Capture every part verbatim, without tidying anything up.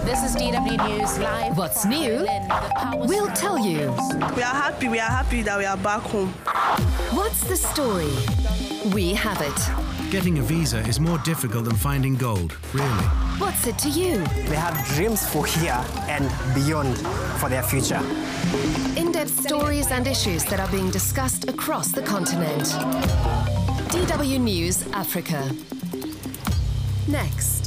This is D W News Live. What's new? We'll tell you. We are happy. We are happy that we are back home. What's the story? We have it. Getting a visa is more difficult than finding gold, really. What's it to you? They have dreams for here and beyond for their future. In-depth stories and issues that are being discussed across the continent. D W News Africa. Next.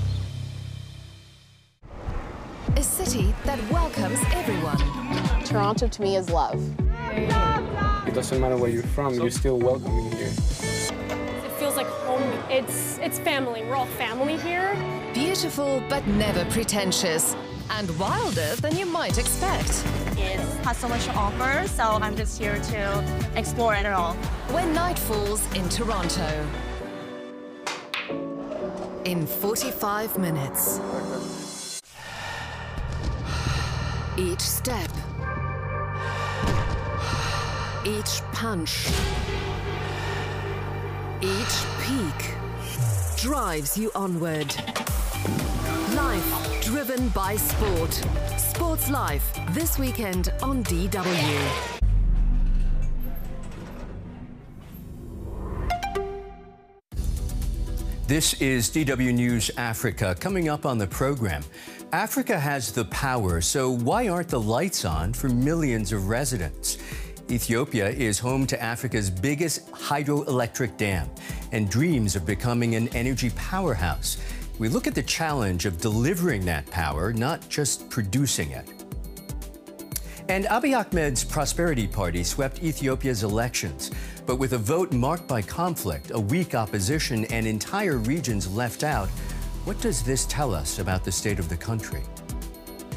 A city that welcomes everyone. Toronto to me is love. It doesn't matter where you're from, you're still welcoming here. It feels like home. It's, it's family. We're all family here. Beautiful but never pretentious. And wilder than you might expect. It has so much to offer, so I'm just here to explore it all. When night falls in Toronto. In forty-five minutes. Each step. Each punch. Each peak drives you onward. Life driven by sport. Sports Life, this weekend on D W. This is D W News Africa. Coming up on the program, Africa has the power, so why aren't the lights on for millions of residents? Ethiopia is home to Africa's biggest hydroelectric dam and dreams of becoming an energy powerhouse. We look at the challenge of delivering that power, not just producing it. And Abiy Ahmed's Prosperity Party swept Ethiopia's elections. But with a vote marked by conflict, a weak opposition, and entire regions left out, what does this tell us about the state of the country?